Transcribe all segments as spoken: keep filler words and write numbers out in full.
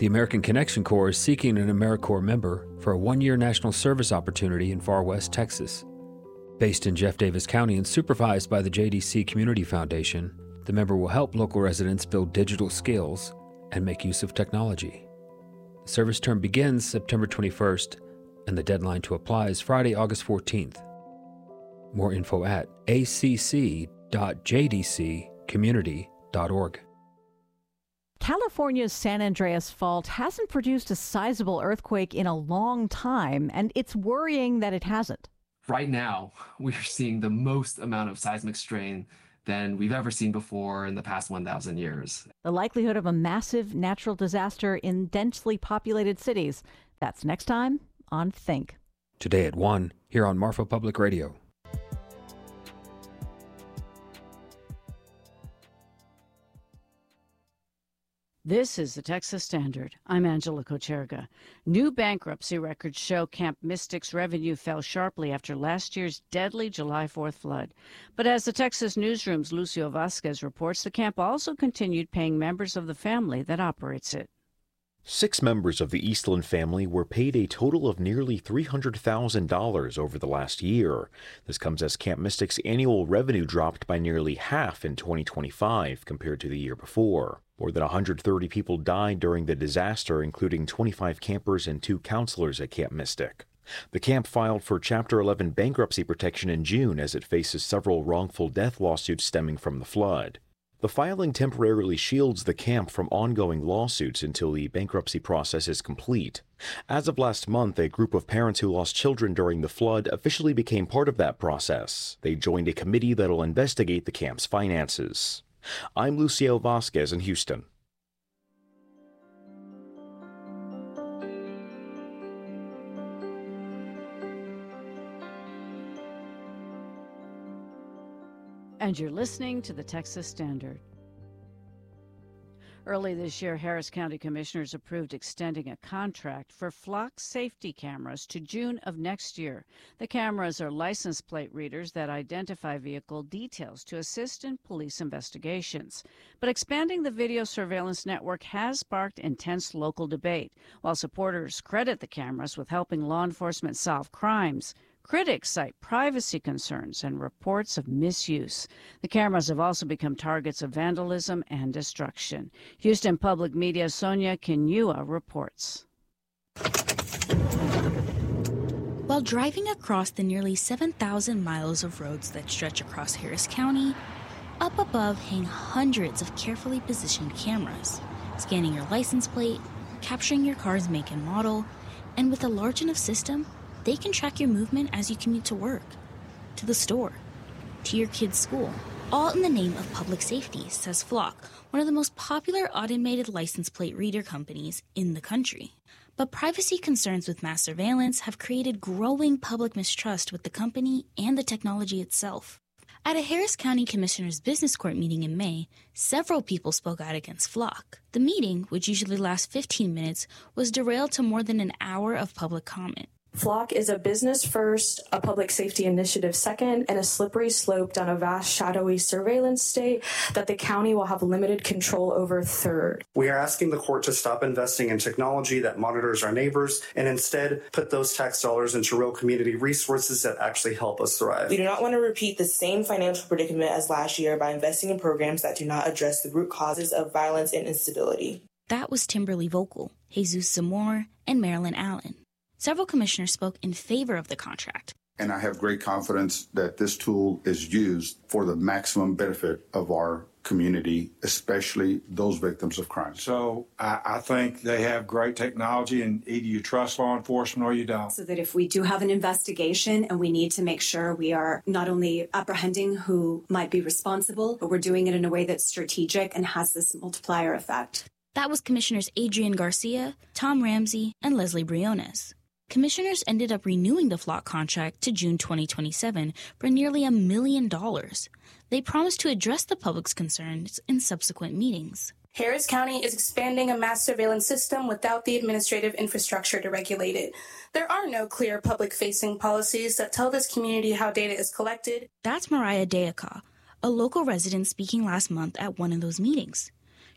The American Connection Corps is seeking an AmeriCorps member for a one-year national service opportunity in Far West Texas. Based in Jeff Davis County and supervised by the J D C Community Foundation, the member will help local residents build digital skills and make use of technology. The service term begins September twenty-first, and the deadline to apply is Friday, August fourteenth. More info at a c c dot j d c community dot org. California's San Andreas Fault hasn't produced a sizable earthquake in a long time, and it's worrying that it hasn't. Right now, we're seeing the most amount of seismic strain than we've ever seen before in the past one thousand years. The likelihood of a massive natural disaster in densely populated cities. That's next time on Think. Today at one, here on Marfa Public Radio. This is the Texas Standard. I'm Angela Kocherga. New bankruptcy records show Camp Mystic's revenue fell sharply after last year's deadly July fourth flood. But as the Texas Newsroom's Lucio Vasquez reports, the camp also continued paying members of the family that operates it. Six members of the Eastland family were paid a total of nearly three hundred thousand dollars over the last year. This comes as Camp Mystic's annual revenue dropped by nearly half in twenty twenty-five compared to the year before. More than one hundred thirty people died during the disaster, including twenty-five campers and two counselors at Camp Mystic. The camp filed for Chapter eleven bankruptcy protection in June as it faces several wrongful death lawsuits stemming from the flood. The filing temporarily shields the camp from ongoing lawsuits until the bankruptcy process is complete. As of last month, a group of parents who lost children during the flood officially became part of that process. They joined a committee that'll investigate the camp's finances. I'm Lucio Vasquez in Houston. And you're listening to the Texas Standard. Early this year, Harris County Commissioners approved extending a contract for Flock safety cameras to June of next year. The cameras are license plate readers that identify vehicle details to assist in police investigations. But expanding the video surveillance network has sparked intense local debate. While supporters credit the cameras with helping law enforcement solve crimes, critics cite privacy concerns and reports of misuse. The cameras have also become targets of vandalism and destruction. Houston Public Media's Sonia Kinua reports. While driving across the nearly seven thousand miles of roads that stretch across Harris County, up above hang hundreds of carefully positioned cameras, scanning your license plate, capturing your car's make and model, and with a large enough system, they can track your movement as you commute to work, to the store, to your kid's school, all in the name of public safety, says Flock, one of the most popular automated license plate reader companies in the country. But privacy concerns with mass surveillance have created growing public mistrust with the company and the technology itself. At a Harris County Commissioners Business Court meeting in May, several people spoke out against Flock. The meeting, which usually lasts fifteen minutes, was derailed to more than an hour of public comment. Flock is a business first, a public safety initiative second, and a slippery slope down a vast, shadowy surveillance state that the county will have limited control over third. We are asking the court to stop investing in technology that monitors our neighbors and instead put those tax dollars into real community resources that actually help us thrive. We do not want to repeat the same financial predicament as last year by investing in programs that do not address the root causes of violence and instability. That was Timberly Vocal, Jesus Zamora, and Marilyn Allen. Several commissioners spoke in favor of the contract. And I have great confidence that this tool is used for the maximum benefit of our community, especially those victims of crime. So I, I think they have great technology, and either you trust law enforcement or you don't. So that if we do have an investigation and we need to make sure we are not only apprehending who might be responsible, but we're doing it in a way that's strategic and has this multiplier effect. That was Commissioners Adrian Garcia, Tom Ramsey, and Leslie Briones. Commissioners ended up renewing the Flock contract to June twenty twenty-seven for nearly a million dollars. They promised to address the public's concerns in subsequent meetings. Harris County is expanding a mass surveillance system without the administrative infrastructure to regulate it. There are no clear public-facing policies that tell this community how data is collected. That's Mariah Deaka, a local resident speaking last month at one of those meetings.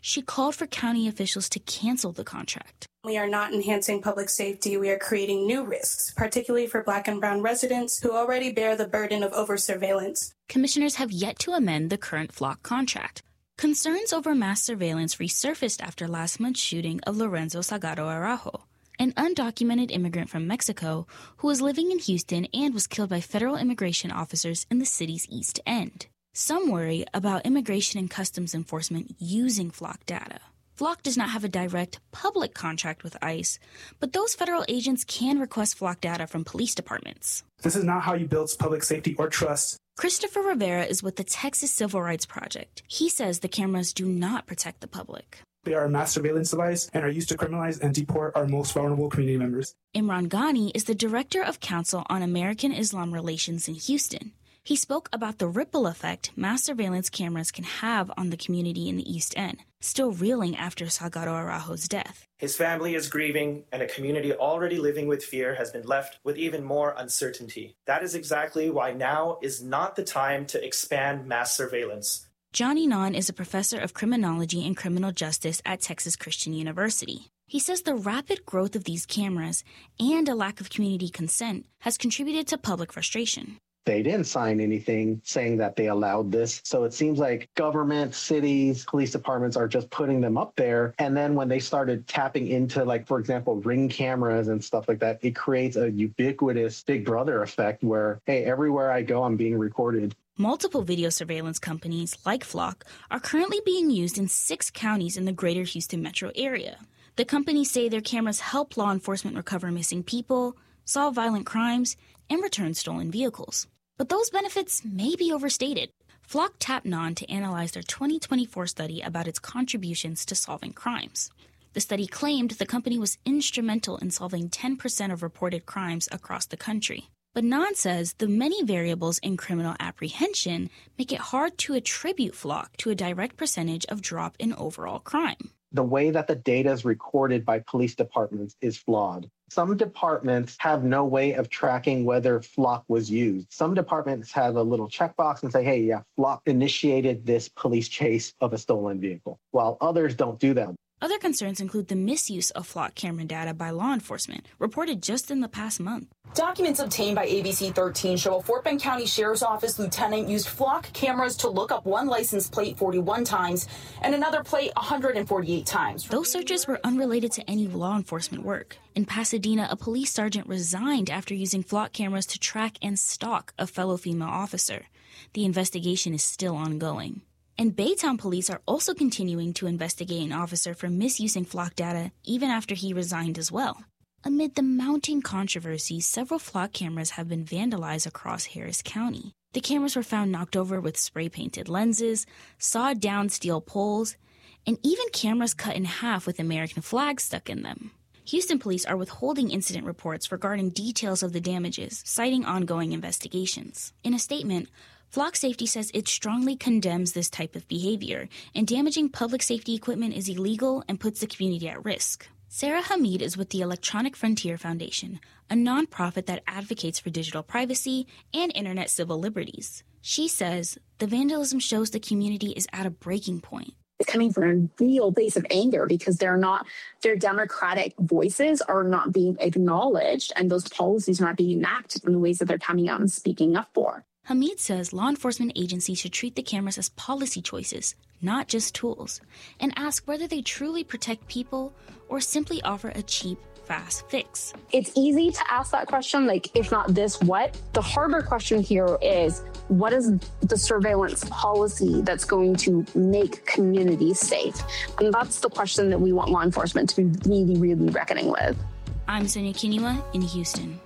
She called for county officials to cancel the contract. We are not enhancing public safety. We are creating new risks, particularly for Black and Brown residents who already bear the burden of over-surveillance. Commissioners have yet to amend the current Flock contract. Concerns over mass surveillance resurfaced after last month's shooting of Lorenzo Salgado Araujo, an undocumented immigrant from Mexico who was living in Houston and was killed by federal immigration officers in the city's East End. Some worry about Immigration and Customs Enforcement using Flock data. Flock does not have a direct public contract with ICE, but those federal agents can request Flock data from police departments. This is not how you build public safety or trust. Christopher Rivera is with the Texas Civil Rights Project. He says the cameras do not protect the public. They are a mass surveillance device and are used to criminalize and deport our most vulnerable community members. Imran Ghani is the Director of Council on American Islam Relations in Houston. He spoke about the ripple effect mass surveillance cameras can have on the community in the East End, still reeling after Salgado Araujo's death. His family is grieving, and a community already living with fear has been left with even more uncertainty. That is exactly why now is not the time to expand mass surveillance. Johnny Nahn is a professor of criminology and criminal justice at Texas Christian University. He says the rapid growth of these cameras and a lack of community consent has contributed to public frustration. They didn't sign anything saying that they allowed this. So it seems like government, cities, police departments are just putting them up there. And then when they started tapping into, like, for example, Ring cameras and stuff like that, it creates a ubiquitous Big Brother effect where, hey, everywhere I go, I'm being recorded. Multiple video surveillance companies, like Flock, are currently being used in six counties in the greater Houston metro area. The companies say their cameras help law enforcement recover missing people, solve violent crimes, and return stolen vehicles. But those benefits may be overstated. Flock tapped Nahn to analyze their twenty twenty-four study about its contributions to solving crimes. The study claimed the company was instrumental in solving ten percent of reported crimes across the country. But Nahn says the many variables in criminal apprehension make it hard to attribute Flock to a direct percentage of drop in overall crime. The way that the data is recorded by police departments is flawed. Some departments have no way of tracking whether Flock was used. Some departments have a little checkbox and say, hey, yeah, Flock initiated this police chase of a stolen vehicle, while others don't do that. Other concerns include the misuse of Flock camera data by law enforcement, reported just in the past month. Documents obtained by A B C thirteen show a Fort Bend County Sheriff's Office lieutenant used Flock cameras to look up one license plate forty-one times and another plate one hundred forty-eight times. Those searches were unrelated to any law enforcement work. In Pasadena, a police sergeant resigned after using Flock cameras to track and stalk a fellow female officer. The investigation is still ongoing. And Baytown police are also continuing to investigate an officer for misusing Flock data even after he resigned as well. Amid the mounting controversy, several Flock cameras have been vandalized across Harris County. The cameras were found knocked over with spray-painted lenses, sawed-down steel poles, and even cameras cut in half with American flags stuck in them. Houston police are withholding incident reports regarding details of the damages, citing ongoing investigations. In a statement, Flock Safety says it strongly condemns this type of behavior, and damaging public safety equipment is illegal and puts the community at risk. Sarah Hamid is with the Electronic Frontier Foundation, a nonprofit that advocates for digital privacy and internet civil liberties. She says the vandalism shows the community is at a breaking point. It's coming from a real place of anger because they're not, their democratic voices are not being acknowledged, and those policies are not being enacted in the ways that they're coming out and speaking up for. Hamid says law enforcement agencies should treat the cameras as policy choices, not just tools, and ask whether they truly protect people or simply offer a cheap, fast fix. It's easy to ask that question, like, if not this, what? The harder question here is, what is the surveillance policy that's going to make communities safe? And that's the question that we want law enforcement to be really, really reckoning with. I'm Sonia Kinua in Houston.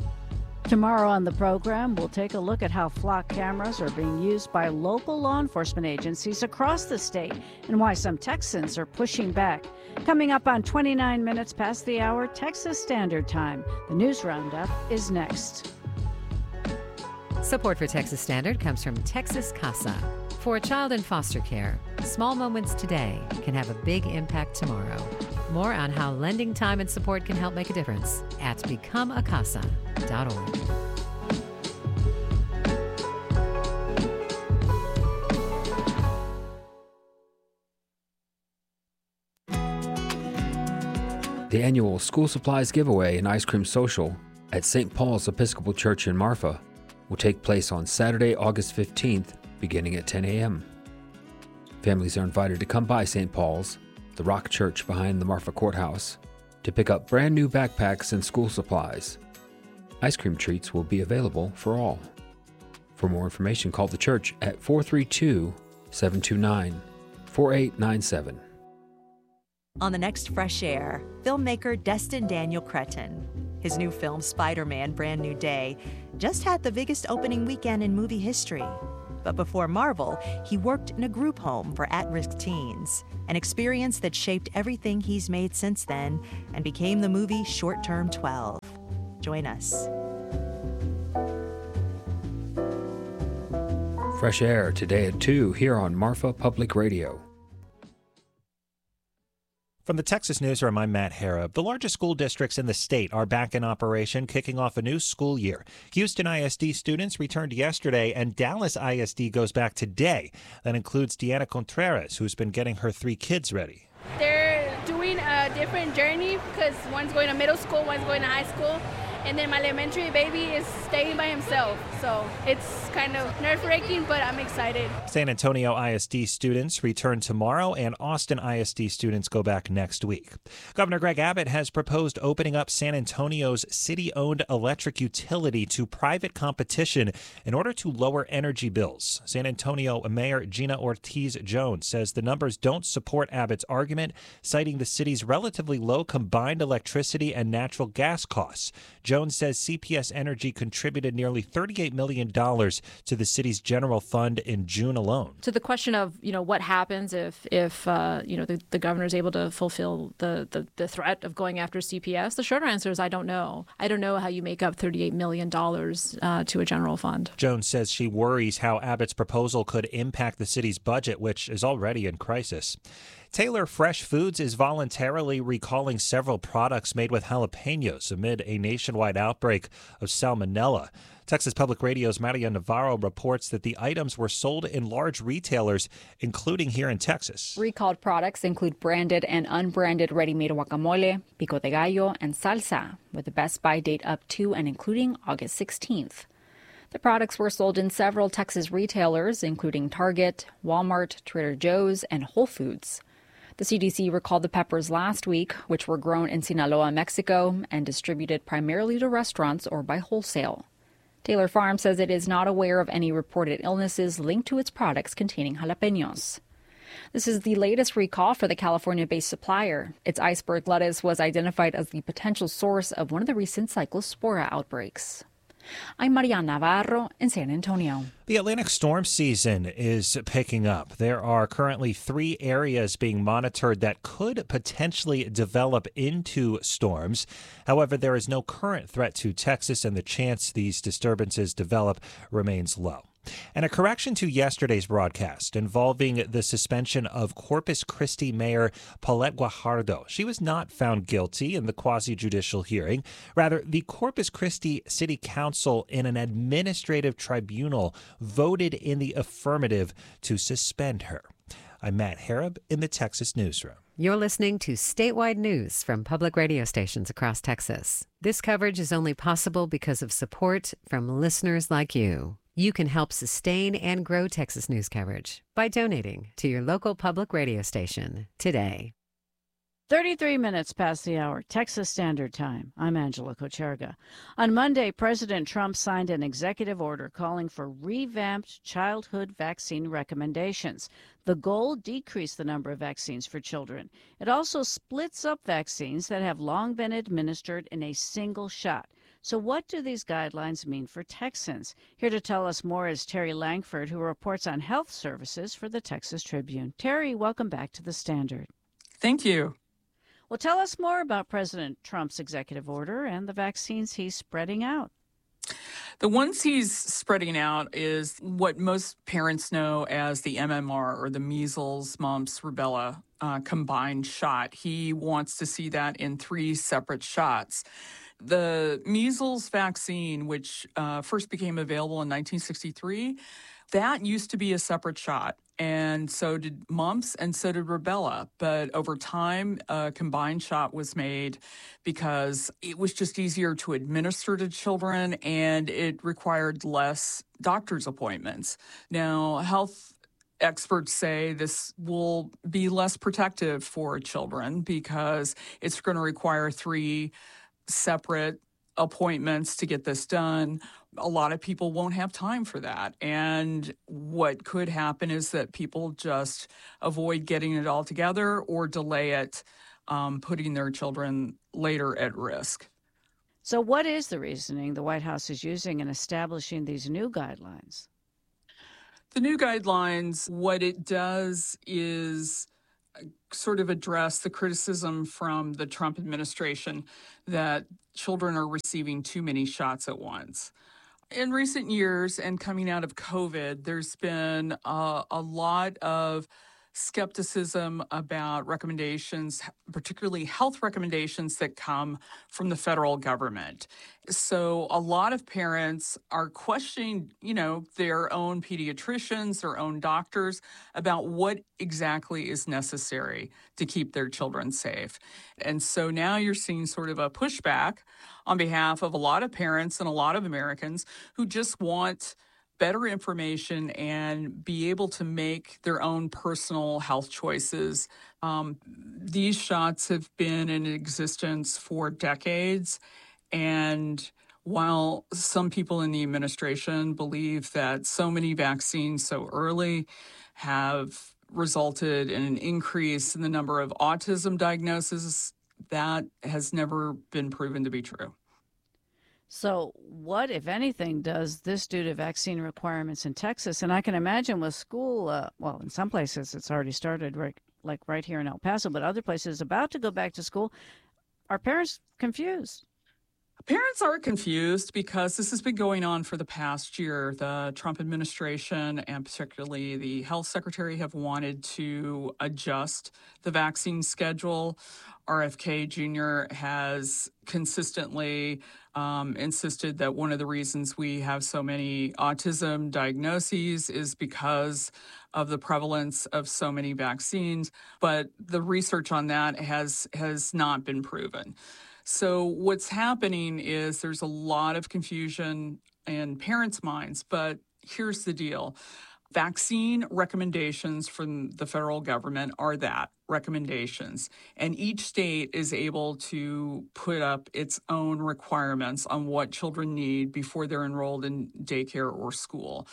Tomorrow on the program, we'll take a look at how Flock cameras are being used by local law enforcement agencies across the state and why some Texans are pushing back. Coming up on twenty-nine minutes past the hour, Texas Standard Time. The News Roundup is next. Support for Texas Standard comes from Texas Casa. For a child in foster care, small moments today can have a big impact tomorrow. More on how lending time and support can help make a difference at become a casa dot org. The annual school supplies giveaway and ice cream social at Saint Paul's Episcopal Church in Marfa will take place on Saturday, August fifteenth, beginning at ten a.m. Families are invited to come by Saint Paul's, the rock church behind the Marfa Courthouse, to pick up brand new backpacks and school supplies. Ice cream treats will be available for all. For more information, call the church at four three two, seven two nine, four eight nine seven. On the next Fresh Air, filmmaker Destin Daniel Cretton. His new film, Spider-Man: Brand New Day, just had the biggest opening weekend in movie history. But before Marvel, he worked in a group home for at-risk teens, an experience that shaped everything he's made since then and became the movie Short Term twelve. Join us. Fresh Air today at two here on Marfa Public Radio. From the Texas Newsroom, I'm Matt Harrop. The largest school districts in the state are back in operation, kicking off a new school year. Houston I S D students returned yesterday, and Dallas I S D goes back today. That includes Deanna Contreras, who's been getting her three kids ready. They're doing a different journey because one's going to middle school, one's going to high school. And then my elementary baby is staying by himself. So it's kind of nerve-wracking, but I'm excited. San Antonio I S D students return tomorrow, and Austin I S D students go back next week. Governor Greg Abbott has proposed opening up San Antonio's city-owned electric utility to private competition in order to lower energy bills. San Antonio Mayor Gina Ortiz Jones says the numbers don't support Abbott's argument, citing the city's relatively low combined electricity and natural gas costs. Jones says C P S Energy contributed nearly thirty-eight million dollars to the city's general fund in June alone. To the question of, you know, what happens if, if uh, you know, the, the governor is able to fulfill the, the, the threat of going after C P S, the shorter answer is I don't know. I don't know how you make up thirty-eight million dollars uh, to a general fund. Jones says she worries how Abbott's proposal could impact the city's budget, which is already in crisis. Taylor Fresh Foods is voluntarily recalling several products made with jalapenos amid a nationwide outbreak of salmonella. Texas Public Radio's Maria Navarro reports that the items were sold in large retailers, including here in Texas. Recalled products include branded and unbranded ready-made guacamole, pico de gallo, and salsa, with the best buy date up to and including August sixteenth. The products were sold in several Texas retailers, including Target, Walmart, Trader Joe's, and Whole Foods. The C D C recalled the peppers last week, which were grown in Sinaloa, Mexico, and distributed primarily to restaurants or by wholesale. Taylor Farm says it is not aware of any reported illnesses linked to its products containing jalapenos. This is the latest recall for the California-based supplier. Its iceberg lettuce was identified as the potential source of one of the recent cyclospora outbreaks. I'm Maria Navarro in San Antonio. The Atlantic storm season is picking up. There are currently three areas being monitored that could potentially develop into storms. However, there is no current threat to Texas, and the chance these disturbances develop remains low. And a correction to yesterday's broadcast involving the suspension of Corpus Christi Mayor Paulette Guajardo. She was not found guilty in the quasi-judicial hearing. Rather, the Corpus Christi City Council in an administrative tribunal voted in the affirmative to suspend her. I'm Matt Harrop in the Texas Newsroom. You're listening to statewide news from public radio stations across Texas. This coverage is only possible because of support from listeners like you. You can help sustain and grow Texas news coverage by donating to your local public radio station today. thirty-three minutes past the hour, Texas Standard Time. I'm Angela Kocherga. On Monday, President Trump signed an executive order calling for revamped childhood vaccine recommendations. The goal, decrease the number of vaccines for children. It also splits up vaccines that have long been administered in a single shot. So what do these guidelines mean for Texans? Here to tell us more is Terry Langford, who reports on health services for the Texas Tribune. Terry, welcome back to the Standard. Thank you. Well, tell us more about President Trump's executive order and the vaccines he's spreading out. The ones he's spreading out is what most parents know as the M M R, or the measles, mumps, rubella uh, combined shot. He wants to see that in three separate shots. The measles vaccine, which uh, first became available in nineteen sixty-three, that used to be a separate shot. And so did mumps, and so did rubella. But over time, a combined shot was made because it was just easier to administer to children, and it required less doctor's appointments. Now, health experts say this will be less protective for children because it's going to require three separate appointments to get this done. A lot of people won't have time for that. And what could happen is that people just avoid getting it all together or delay it, um, putting their children later at risk. So what is the reasoning the White House is using in establishing these new guidelines? The new guidelines, what it does is sort of address the criticism from the Trump administration that children are receiving too many shots at once. In recent years and coming out of COVID, there's been a, a lot of skepticism about recommendations, particularly health recommendations that come from the federal government. So a lot of parents are questioning, you know, their own pediatricians, their own doctors about what exactly is necessary to keep their children safe. And so now you're seeing sort of a pushback on behalf of a lot of parents and a lot of Americans who just want better information and be able to make their own personal health choices. Um, these shots have been in existence for decades, and while some people in the administration believe that so many vaccines so early have resulted in an increase in the number of autism diagnoses, that has never been proven to be true. So what, if anything, does this do to vaccine requirements in Texas? And I can imagine with school, uh, well, in some places it's already started, right, like right here in El Paso, but other places about to go back to school. Are parents confused? Parents are confused because this has been going on for the past year. The Trump administration and particularly the health secretary have wanted to adjust the vaccine schedule. R F K Junior has consistently um, insisted that one of the reasons we have so many autism diagnoses is because of the prevalence of so many vaccines, but the research on that has has not been proven. So what's happening is there's a lot of confusion in parents' minds, but here's the deal. Vaccine recommendations from the federal government are that, recommendations. And each state is able to put up its own requirements on what children need before they're enrolled in daycare or school.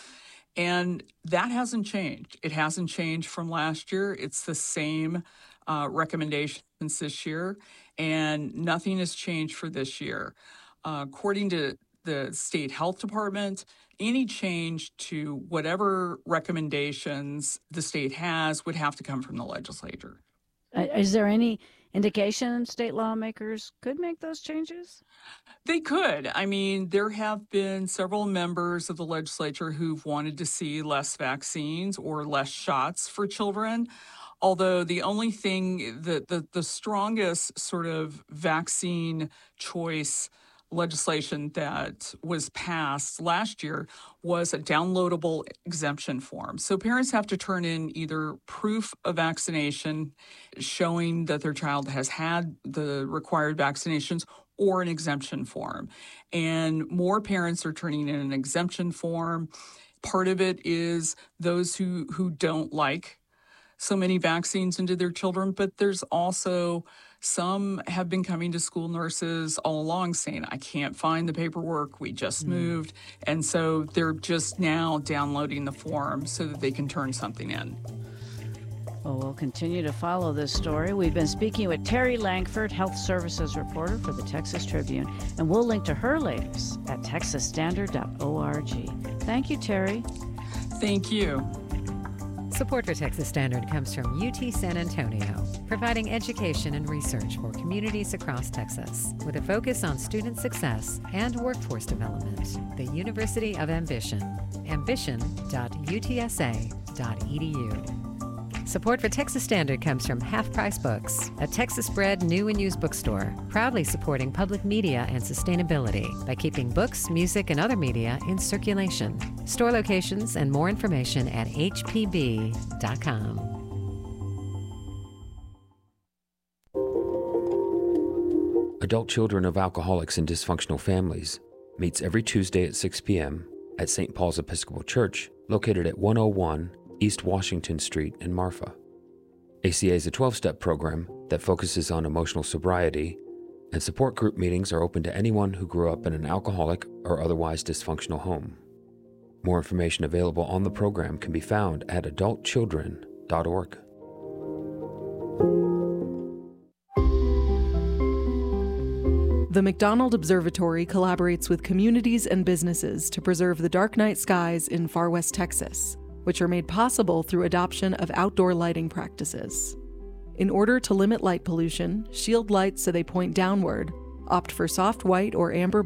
And that hasn't changed. It hasn't changed from last year. It's the same uh, recommendations this year, and nothing has changed for this year. Uh, according to the state health department, any change to whatever recommendations the state has would have to come from the legislature. Uh, is there any indication state lawmakers could make those changes? They could. I mean, there have been several members of the legislature who've wanted to see less vaccines or less shots for children. Although the only thing that the, the strongest sort of vaccine choice legislation that was passed last year was a downloadable exemption form. So parents have to turn in either proof of vaccination showing that their child has had the required vaccinations or an exemption form. And more parents are turning in an exemption form. Part of it is those who, who don't like so many vaccines into their children, but there's also some have been coming to school nurses all along saying, I can't find the paperwork, we just mm. moved. And so they're just now downloading the form so that they can turn something in. Well, we'll continue to follow this story. We've been speaking with Terry Langford, health services reporter for the Texas Tribune, and we'll link to her latest at texas standard dot org. Thank you, Terry. Thank you. Support for Texas Standard comes from U T San Antonio, providing education and research for communities across Texas, with a focus on student success and workforce development. The University of Ambition, ambition dot u t s a dot e d u. Support for Texas Standard comes from Half Price Books, a Texas-bred new and used bookstore, proudly supporting public media and sustainability by keeping books, music, and other media in circulation. Store locations and more information at h p b dot com. Adult Children of Alcoholics and Dysfunctional Families meets every Tuesday at six p.m. at Saint Paul's Episcopal Church, located at one oh one East Washington Street in Marfa. A C A is a twelve-step program that focuses on emotional sobriety, and support group meetings are open to anyone who grew up in an alcoholic or otherwise dysfunctional home. More information available on the program can be found at adult children dot org. The McDonald Observatory collaborates with communities and businesses to preserve the dark night skies in far west Texas, which are made possible through adoption of outdoor lighting practices. In order to limit light pollution, shield lights so they point downward, opt for soft white or amber